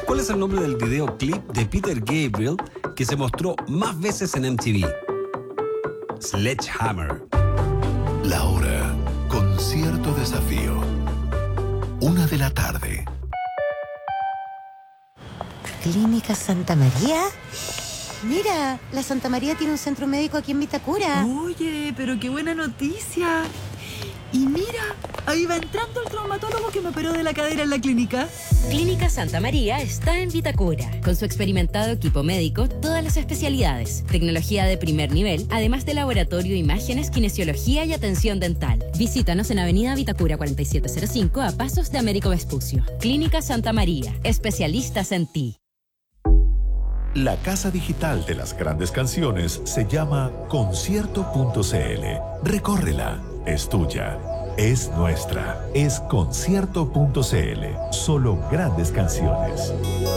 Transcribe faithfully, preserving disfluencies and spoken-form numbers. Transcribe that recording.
¿Cuál es el nombre del videoclip de Peter Gabriel que se mostró más veces en M T V? Sledgehammer. La hora con cierto desafío. Una de la tarde. ¿Clínica Santa María? Mira, la Santa María tiene un centro médico aquí en Vitacura. Oye, pero qué buena noticia. Y mira, ahí va entrando el traumatólogo que me operó de la cadera en la clínica. Clínica Santa María está en Vitacura. Con su experimentado equipo médico, todas las especialidades, tecnología de primer nivel, además de laboratorio, imágenes, kinesiología y atención dental. Visítanos en Avenida Vitacura cuarenta y siete cero cinco a pasos de Américo Vespucio. Clínica Santa María, especialistas en ti. La casa digital de las grandes canciones se llama concierto punto c l. Recórrela, es tuya, es nuestra, es concierto punto c l. Solo grandes canciones.